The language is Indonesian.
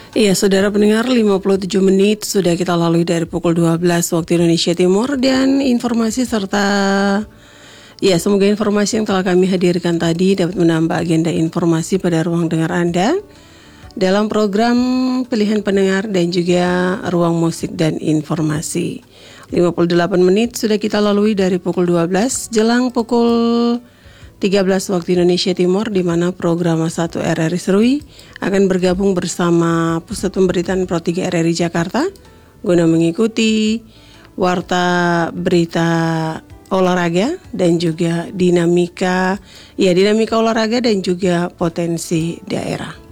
Iya, saudara pendengar, 57 menit sudah kita lalui dari pukul 12 waktu Indonesia Timur. Dan informasi serta semoga informasi yang telah kami hadirkan tadi dapat menambah agenda informasi pada ruang dengar Anda dalam program pilihan pendengar dan juga ruang musik dan informasi. 58 menit sudah kita lalui dari pukul 12 jelang pukul 13 waktu Indonesia Timur, di mana program 1 RRI Serui akan bergabung bersama Pusat Pemberitaan Pro 3 RRI Jakarta guna mengikuti warta berita olahraga dan juga dinamika olahraga dan juga potensi daerah.